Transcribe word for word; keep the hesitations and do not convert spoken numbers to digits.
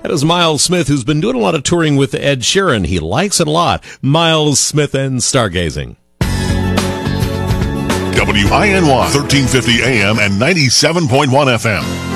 That is Miles Smith, who's been doing a lot of touring with Ed Sheeran. He likes it a lot. Miles Smith and Stargazing. W I N Y, thirteen fifty A M and ninety-seven point one F M.